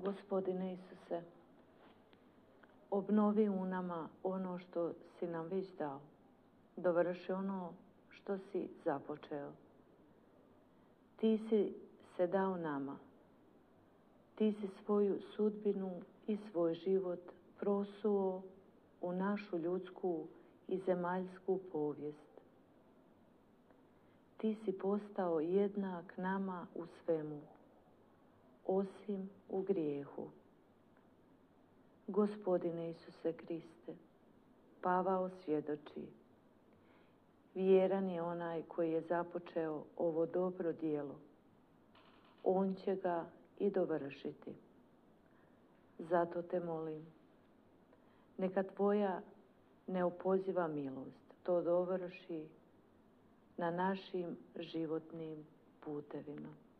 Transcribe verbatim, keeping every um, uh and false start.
Gospodine Isuse, obnovi u nama ono što si nam već dao. Dovrši ono što si započeo. Ti si se dao nama. Ti si svoju sudbinu i svoj život prosuo u našu ljudsku i zemaljsku povijest. Ti si postao jednak nama u svemu, osim u grijehu. Gospodine Isuse Kriste, Pavao svjedoči, vjeran je onaj koji je započeo ovo dobro djelo. On će ga i dovršiti. Zato te molim, neka tvoja neopoziva milost to dovrši na našim životnim putevima.